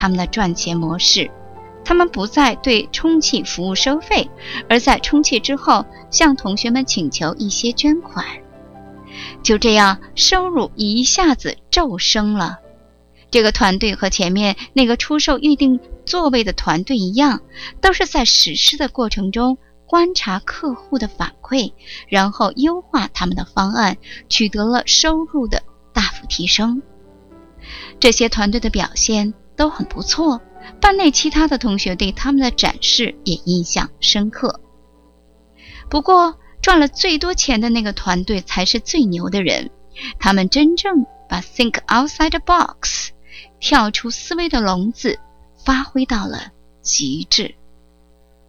他们的赚钱模式。他们不再对充气服务收费，而在充气之后向同学们请求一些捐款。就这样，收入一下子骤升了。这个团队和前面那个出售预定座位的团队一样，都是在实施的过程中观察客户的反馈，然后优化他们的方案，取得了收入的大幅提升。这些团队的表现都很不错，班内其他的同学对他们的展示也印象深刻。不过，赚了最多钱的那个团队才是最牛的人，他们真正把 think outside the box 跳出思维的笼子发挥到了极致。